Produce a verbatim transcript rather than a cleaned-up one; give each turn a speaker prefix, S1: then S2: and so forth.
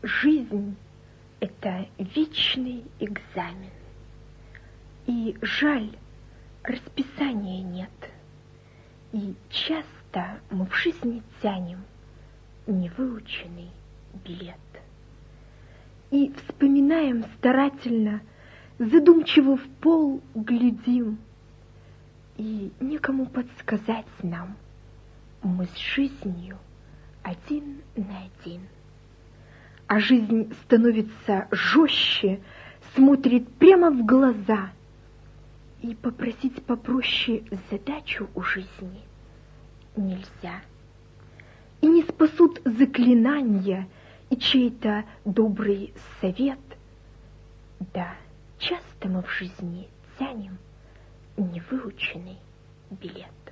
S1: Жизнь — это вечный экзамен. И жаль, расписания нет. И часто мы в жизни тянем невыученный билет. И вспоминаем старательно, задумчиво в пол глядим. И некому подсказать нам, мы с жизнью один на один. А жизнь становится жестче, смотрит прямо в глаза. И попросить попроще задачу у жизни нельзя. И не спасут заклинания и чей-то добрый совет. Да, часто мы в жизни тянем невыученный билет.